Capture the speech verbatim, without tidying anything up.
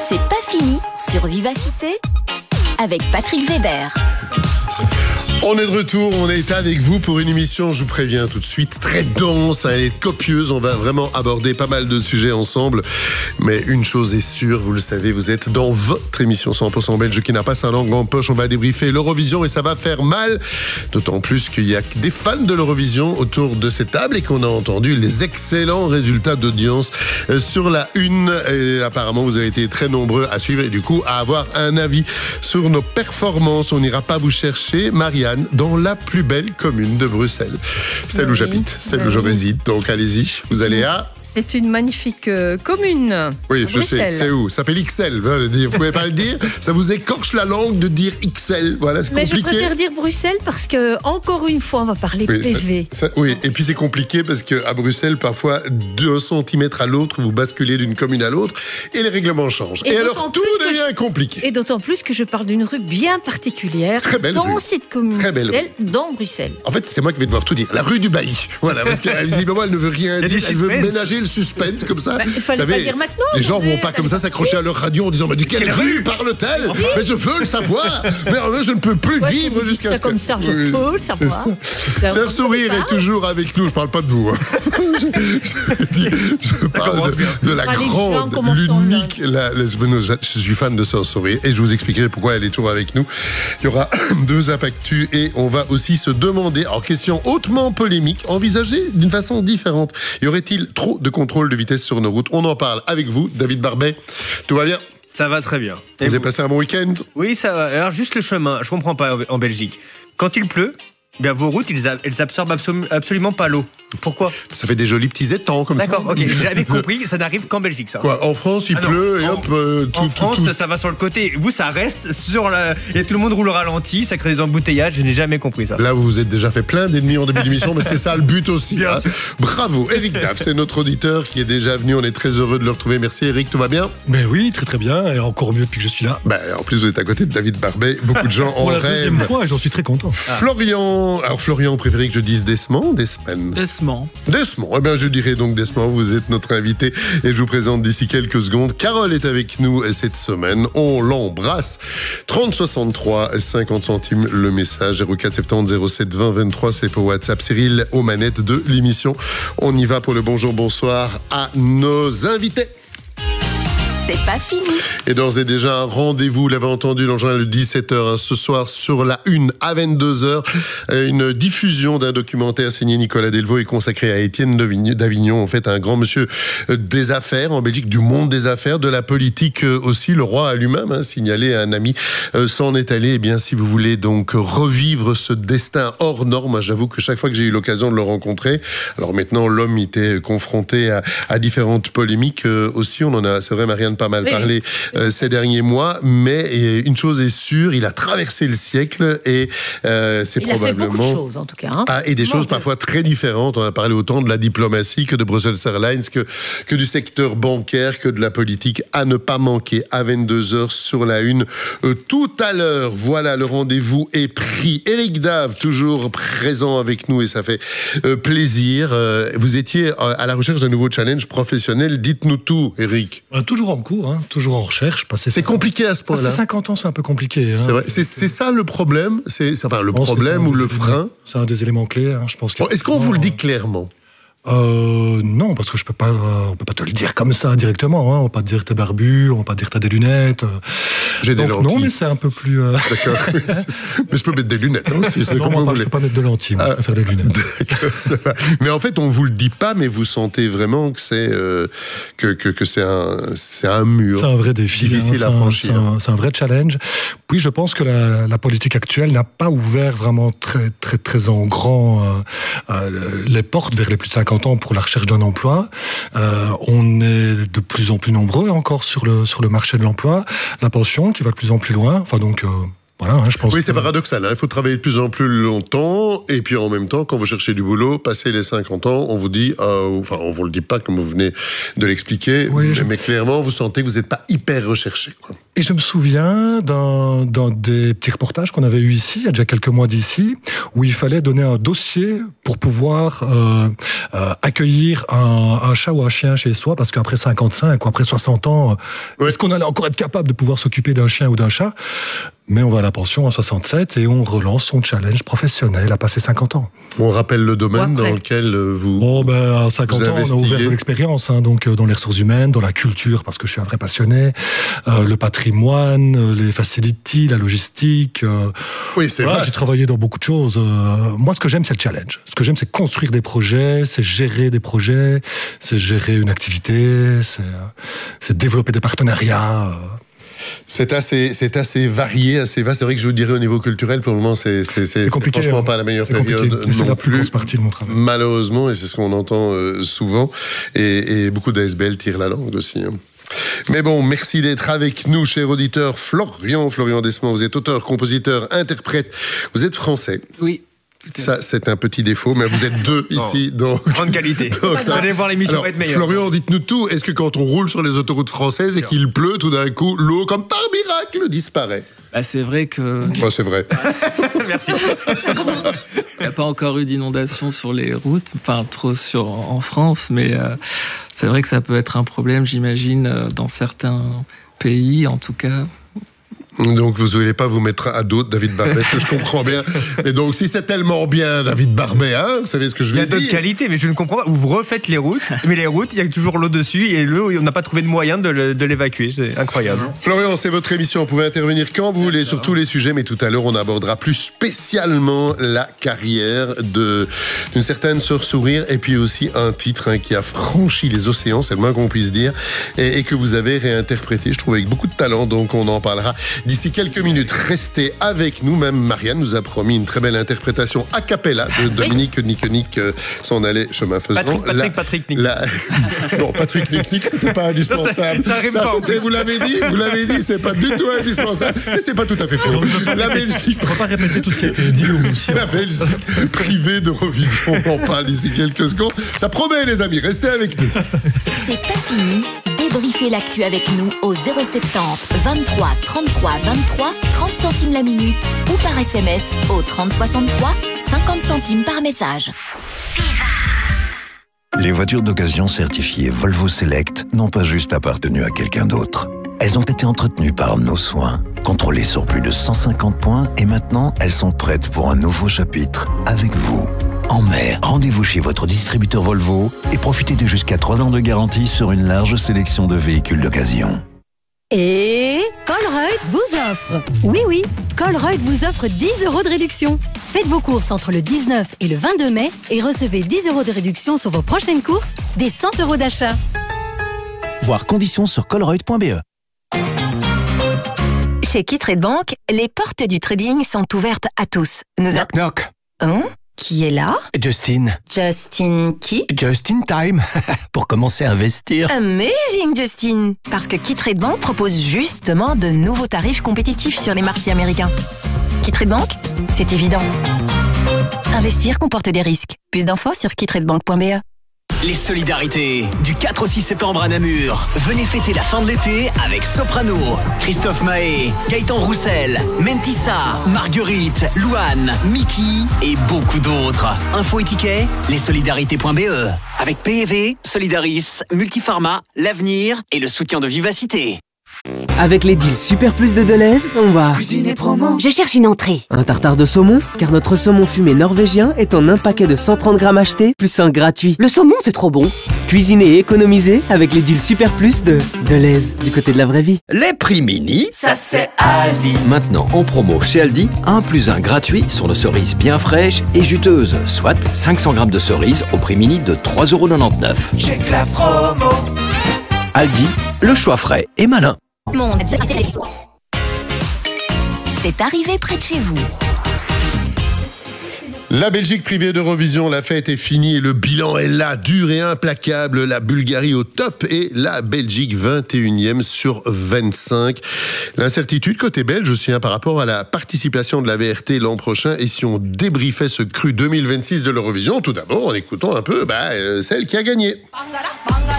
C'est pas fini sur Vivacité avec Patrick Weber. On est de retour, on est avec vous pour une émission, je vous préviens tout de suite, très dense, elle est copieuse, on va vraiment aborder pas mal de sujets ensemble. Mais une chose est sûre, vous le savez, vous êtes dans votre émission cent pour cent belge qui n'a pas sa langue en poche. On va débriefer l'Eurovision et ça va faire mal, d'autant plus qu'il y a des fans de l'Eurovision autour de cette table et qu'on a entendu les excellents résultats d'audience sur la une. Et apparemment, vous avez été très nombreux à suivre et du coup à avoir un avis sur nos performances. On n'ira pas vous chercher, Marianne, dans la plus belle commune de Bruxelles. Celle oui, où j'habite, celle oui. où je réside. Donc allez-y, vous allez à... C'est une magnifique euh, commune. Oui, je sais, c'est où? Ça s'appelle X L. Vous pouvez pas le dire? Ça vous écorche la langue de dire X L. Voilà, c'est Mais compliqué. Mais je préfère dire Bruxelles parce que, encore une fois, on va parler oui, P V. Ça, ça, oui, et puis c'est compliqué parce qu'à Bruxelles, parfois, deux centimètres à l'autre, vous basculez d'une commune à l'autre et les règlements changent. Et, et alors, tout devient je... compliqué. Et d'autant plus que je parle d'une rue bien particulière. Très belle dans rue. cette commune. Très belle Bruxelles, rue. Dans Bruxelles. En fait, c'est moi qui vais devoir tout dire. La rue du Bailly. Voilà, parce que visiblement, elle ne veut rien dire. Elle veut ménager le suspense comme ça. Bah, il fallait savez, pas dire maintenant. Les gens vont pas comme ça s'accrocher à leur radio en disant mais de quelle, quelle rue parle-t-elle? Enfin. Mais je veux le savoir. Mais euh, je ne peux plus ouais, vivre jusqu'à ce que... comme ça, je oui, veux le savoir. Sœur Sourire est toujours avec nous. Je parle pas de vous. Hein. je, je, dis, je parle de, de la Allez, grande, l'unique. La, la, je, je suis fan de Sœur Sourire et je vous expliquerai pourquoi elle est toujours avec nous. Il y aura deux impactus et on va aussi se demander, en question hautement polémique, envisagée d'une façon différente. Y aurait-il trop de contrôle de vitesse sur nos routes? On en parle avec vous, David Barbet. Tout va bien? Ça va très bien. Et vous, vous avez passé un bon week-end? Oui, ça va. Alors, juste le chemin, je comprends pas en Belgique. Quand il pleut, eh bien, vos routes, elles absorbent absolument pas l'eau. Pourquoi? Ça fait des jolis petits étangs comme D'accord, ça. D'accord, ok, j'ai jamais compris, ça n'arrive qu'en Belgique, ça. Quoi, en France, il ah pleut non, et hop... En, euh, tout, en tout, France, tout. ça va sur le côté. Vous, ça reste sur la... Et tout le monde roule au ralenti, ça crée des embouteillages, je n'ai jamais compris ça. Là, vous vous êtes déjà fait plein d'ennemis en début d'émission, mais c'était ça le but aussi. Bien hein. sûr. Bravo, Eric Daff, c'est notre auditeur qui est déjà venu, on est très heureux de le retrouver. Merci Eric, tout va bien? Ben oui, très très bien, et encore mieux depuis que je suis là. Ben, en plus, vous êtes à côté de David Barbet, beaucoup de gens en Pour la rêvent. deuxième fois, et j'en suis très content. Ah. Florian, alors Florian, vous préférez que je dise Desmond, Desmond Desmond. Desmond, eh bien je dirais donc Desmond, vous êtes notre invité et je vous présente d'ici quelques secondes. Carole est avec nous cette semaine, on l'embrasse. trente soixante-trois, cinquante centimes le message, zéro quatre soixante-dix zéro sept vingt vingt-trois, c'est pour WhatsApp. Cyril aux manettes de l'émission. On y va pour le bonjour, bonsoir à nos invités. C'est pas fini. Et d'ores et déjà, un rendez-vous, vous l'avez entendu dans le journal de dix-sept heures, hein, ce soir sur la une à vingt-deux heures, une diffusion d'un documentaire signé Nicolas Delvaux et consacré à Étienne d'Avignon, en fait un grand monsieur des affaires en Belgique, du monde des affaires, de la politique aussi, le roi à lui-même, hein, signalé à un ami, euh, s'en est allé. Eh bien, si vous voulez donc revivre ce destin hors norme, j'avoue que chaque fois que j'ai eu l'occasion de le rencontrer, alors maintenant l'homme était confronté à, à différentes polémiques euh, aussi, on en a, c'est vrai Marianne, pas mal oui. parlé euh, ces derniers mois, mais une chose est sûre, il a traversé le siècle et euh, c'est il probablement... Il a fait beaucoup de choses, en tout cas. Hein. Ah, et des choses parfois très différentes. On a parlé autant de la diplomatie que de Brussels Airlines, que, que du secteur bancaire, que de la politique. À ne pas manquer, à vingt-deux heures sur la une. Euh, tout à l'heure, voilà, le rendez-vous est pris. Eric Dave, toujours présent avec nous et ça fait euh, plaisir. Euh, vous étiez à la recherche d'un nouveau challenge professionnel. Dites-nous tout, Eric. Euh, toujours en cours, hein, toujours en recherche. C'est compliqué à ce point-là. Passer cinquante ans, c'est un peu compliqué. Hein. C'est vrai. C'est, c'est ça le problème. C'est, c'est enfin le problème ou le frein. C'est un des éléments clés. Hein, je pense. Bon, est-ce qu'on vous le dit clairement? Euh, non, parce que je peux pas, on peut pas te le dire comme ça directement. Hein. On va pas te dire t'es barbu, on va pas te dire t'as des lunettes. J'ai des Donc, lentilles. Non, mais c'est un peu plus. Euh... D'accord. Mais je peux mettre des lunettes aussi. C'est non, comme moi, vous pas, voulez. Je peux pas mettre de lentilles. Moi, ah, je peux faire des lunettes. D'accord, ça va. Mais en fait, on vous le dit pas, mais vous sentez vraiment que c'est euh, que, que que c'est un c'est un mur. C'est un vrai défi. Difficile hein, à franchir. C'est un, c'est un vrai challenge. Puis je pense que la, la politique actuelle n'a pas ouvert vraiment très très très en grand euh, euh, les portes vers les plus de cinquante ans pour la recherche d'un emploi. Euh, on est de plus en plus nombreux encore sur le sur le marché de l'emploi. La pension qui va de plus en plus loin. Enfin donc. Euh, Voilà, hein, je pense. Oui, que... c'est paradoxal. Hein. Il faut travailler de plus en plus longtemps, et puis en même temps, quand vous cherchez du boulot, passé les cinquante ans, on vous dit, euh, enfin, on vous le dit pas comme vous venez de l'expliquer, oui, mais, je... mais clairement, vous sentez que vous n'êtes pas hyper recherché, quoi. Et je me souviens d'un, d'un des petits reportages qu'on avait eu ici, il y a déjà quelques mois d'ici, où il fallait donner un dossier pour pouvoir euh, euh, accueillir un, un chat ou un chien chez soi, parce qu'après cinquante-cinq ou après soixante ans, ouais. Est-ce qu'on allait encore être capable de pouvoir s'occuper d'un chien ou d'un chat ? Mais on va à la pension en soixante-sept et on relance son challenge professionnel à passer cinquante ans. On rappelle le domaine dans lequel vous Oh ben, à cinquante ans, on a ouvert de l'expérience, hein, donc dans les ressources humaines, dans la culture, parce que je suis un vrai passionné, euh, le patrimoine, les facilities, la logistique. Euh, oui, c'est voilà, vrai. J'ai travaillé dans beaucoup de choses. Euh, moi, ce que j'aime, c'est le challenge. Ce que j'aime, c'est construire des projets, c'est gérer des projets, c'est gérer une activité, c'est, c'est développer des partenariats. Euh, C'est assez, c'est assez varié, assez vaste. C'est vrai que je vous dirais au niveau culturel, pour le moment, c'est, c'est, c'est, c'est compliqué. C'est franchement hein. pas la meilleure c'est période. Compliqué. C'est la plus grosse partie de mon travail. Malheureusement, et c'est ce qu'on entend euh, souvent. Et, et beaucoup d'A S B L tirent la langue aussi. Hein. Mais bon, merci d'être avec nous, cher auditeur. Florian, Florian Desmond, vous êtes auteur, compositeur, interprète. Vous êtes français. Oui. Ça, c'est un petit défaut, mais vous êtes deux ici, donc... Grande qualité. donc ça... Vous allez voir l'émission Alors, va être meilleure. Florian, dites-nous tout. Est-ce que quand on roule sur les autoroutes françaises et qu'il pleut, tout d'un coup, l'eau, comme par miracle, disparaît ? Bah, c'est vrai que... Ouais, c'est vrai. Merci. Il n'y a pas encore eu d'inondation sur les routes, enfin trop sur, en France, mais euh, c'est vrai que ça peut être un problème, j'imagine, dans certains pays, en tout cas... Donc vous ne voulez pas vous mettre à dos David Barbet, ce que je comprends bien. Mais donc si c'est tellement bien David Barbet, hein, vous savez ce que je vais dire. Il y a d'autres qualités, mais je ne comprends pas. Vous refaites les routes, mais les routes, il y a toujours l'eau dessus et l'eau, on n'a pas trouvé de moyen de, le, de l'évacuer. C'est incroyable. Florian, c'est votre émission. Vous pouvez intervenir quand vous voulez sur tous les sujets, mais tout à l'heure on abordera plus spécialement la carrière de, d'une certaine sœur Sourire et puis aussi un titre hein, qui a franchi les océans, c'est le moins qu'on puisse dire, et, et que vous avez réinterprété, je trouve, avec beaucoup de talent. Donc on en parlera d'ici quelques minutes. Restez avec nous. Même Marianne nous a promis une très belle interprétation a cappella de Dominique oui. Nick euh, s'en allait chemin faisant. Patrick, Patrick, la, Patrick Nick. La... non, Patrick Nick Nick, c'était pas indispensable. Non, ça, ça, ça pas c'était, vous l'avez dit, vous l'avez dit, c'est pas du tout indispensable. Mais c'est pas tout à fait faux. La Belgique. On ne va pas répéter tout ce qui a été dit. Aussi. La Belgique privée d'Eurovision. On en parle d'ici quelques secondes. Ça promet, les amis. Restez avec nous. C'est pas fini. Débriefez l'actu avec nous au zéro soixante-dix vingt-trois trente-trois vingt-trois, trente centimes la minute ou par S M S au trente soixante-trois, cinquante centimes par message. Les voitures d'occasion certifiées Volvo Select n'ont pas juste appartenu à quelqu'un d'autre. Elles ont été entretenues par nos soins, contrôlées sur plus de cent cinquante points et maintenant elles sont prêtes pour un nouveau chapitre avec vous. En mer, rendez-vous chez votre distributeur Volvo et profitez de jusqu'à trois ans de garantie sur une large sélection de véhicules d'occasion. Et Colruyt vous offre. Oui, oui, Colruyt vous offre dix euros de réduction. Faites vos courses entre le dix-neuf et le vingt-deux mai et recevez dix euros de réduction sur vos prochaines courses, des cent euros d'achat. Voir conditions sur colruyt point b e. Chez Kitrade Bank, les portes du trading sont ouvertes à tous. Nous knock, a... knock. Hein? Qui est là? Justin. Justin qui? Just in time. Pour commencer à investir. Amazing, Justin. Parce que Kitrade Bank propose justement de nouveaux tarifs compétitifs sur les marchés américains. Kitrade Bank, c'est évident. Investir comporte des risques. Plus d'infos sur kitrade bank point b e. Les solidarités, du quatre au six septembre à Namur. Venez fêter la fin de l'été avec Soprano, Christophe Mahé, Gaëtan Roussel, Mentissa, Marguerite, Louane, Mickey et beaucoup d'autres. Info et tickets, lessolidarités point b e. Avec P E V, Solidaris, Multiformat, l'Avenir et le soutien de Vivacité. Avec les deals Super Plus de Deleuze, on va cuisiner promo. Je cherche une entrée. Un tartare de saumon, car notre saumon fumé norvégien est en un paquet de cent trente grammes achetés, plus un gratuit. Le saumon, c'est trop bon. Cuisiner et économiser avec les deals Super Plus de Deleuze, du côté de la vraie vie. Les prix mini, ça c'est Aldi. Maintenant en promo chez Aldi, un plus un gratuit sur nos cerises bien fraîches et juteuses, soit cinq cents grammes de cerises au prix mini de trois euros quatre-vingt-dix-neuf. Check la promo. Aldi, le choix frais et malin. Monde. C'est arrivé près de chez vous. La Belgique privée d'Eurovision, la fête est finie et le bilan est là, dur et implacable. La Bulgarie au top et la Belgique vingt et unième sur vingt-cinq. L'incertitude côté belge aussi hein, par rapport à la participation de la V R T l'an prochain. Et si on débriefait ce cru deux mille vingt-six de l'Eurovision, tout d'abord en écoutant un peu bah, euh, celle qui a gagné.